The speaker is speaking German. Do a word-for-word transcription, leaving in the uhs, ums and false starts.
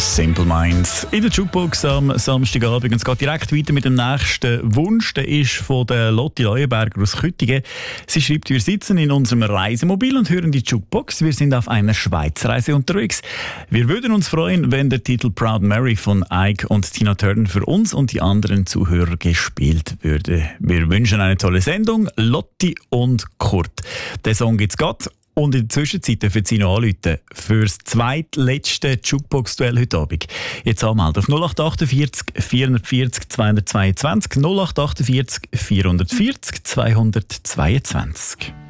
Simple Minds in der Jukebox am Samstagabend. Und es geht direkt weiter mit dem nächsten Wunsch. Der ist von der Lotti Leuenberger aus Küttingen. Sie schreibt, wir sitzen in unserem Reisemobil und hören die Jukebox. Wir sind auf einer Schweizreise unterwegs. Wir würden uns freuen, wenn der Titel Proud Mary von Ike und Tina Turner für uns und die anderen Zuhörer gespielt würde. Wir wünschen eine tolle Sendung. Lotti und Kurt. Den Song gibt's grad. Und in der Zwischenzeit dürfen Sie noch anrufen für das zweitletzte Jukebox-Duell heute Abend. Jetzt anmelden auf null acht achtundvierzig vierhundertvierzig zweihundertzweiundzwanzig null acht achtundvierzig vierhundertvierzig zweihundertzweiundzwanzig.